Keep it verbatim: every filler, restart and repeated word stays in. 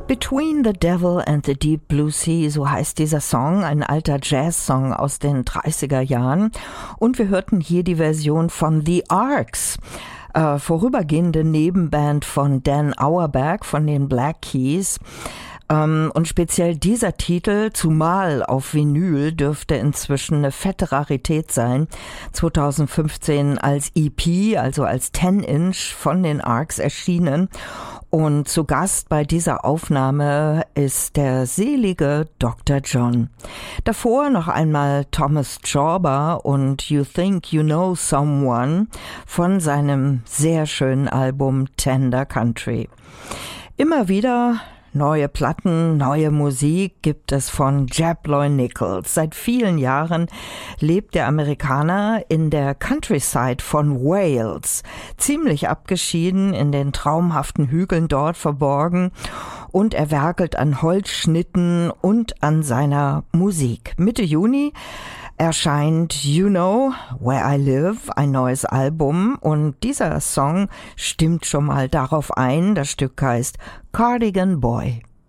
Between the Devil and the Deep Blue Sea, so heißt dieser Song, ein alter Jazz-Song aus den dreißiger Jahren. Und wir hörten hier die Version von The Arcs, äh, vorübergehende Nebenband von Dan Auerbach von den Black Keys. Ähm, und speziell dieser Titel, zumal auf Vinyl, dürfte inzwischen eine fette Rarität sein. zweitausendfünfzehn als E P, also als zehn Inch von den Arcs erschienen. Und zu Gast bei dieser Aufnahme ist der selige Doktor John. Davor noch einmal Thomas Jorba und You Think You Know Someone von seinem sehr schönen Album Tender Country. Immer wieder neue Platten, neue Musik gibt es von Jeb Loy Nichols. Seit vielen Jahren lebt der Amerikaner in der Countryside von Wales, ziemlich abgeschieden in den traumhaften Hügeln dort verborgen, und er werkelt an Holzschnitten und an seiner Musik. Mitte Juni erscheint You Know Where I Live, ein neues Album, und dieser Song stimmt schon mal darauf ein. Das Stück heißt Cardigan Boy.